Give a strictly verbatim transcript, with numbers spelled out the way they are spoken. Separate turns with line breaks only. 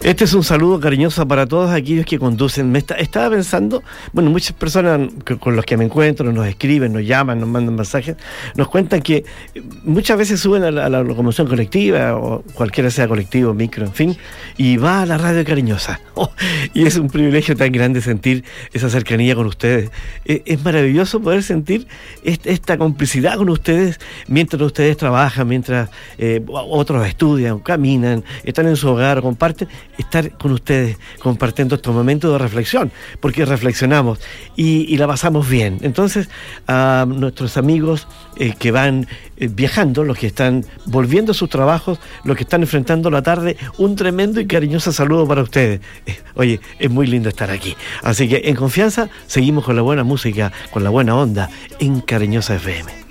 Este es un saludo cariñoso para todos aquellos que conducen. Me está, estaba pensando, bueno, muchas personas que, con los que me encuentro nos escriben, nos llaman, nos mandan mensajes, nos cuentan que muchas veces suben a la, a la locomoción colectiva o cualquiera sea colectivo, micro, en fin, y va a la radio cariñosa. Oh, y es un privilegio tan grande sentir esa cercanía con ustedes. Es, es maravilloso poder sentir est- esta complicidad con ustedes mientras ustedes trabajan, mientras eh, otros estudian, caminan, están en su hogar, comparten. Estar con ustedes compartiendo estos momentos de reflexión, porque reflexionamos y, y la pasamos bien. Entonces, a nuestros amigos eh, que van eh, viajando, los que están volviendo a sus trabajos, los que están enfrentando la tarde, un tremendo y cariñoso saludo para ustedes. Eh, oye, es muy lindo estar aquí. Así que en confianza seguimos con la buena música, con la buena onda en Cariñosa F M.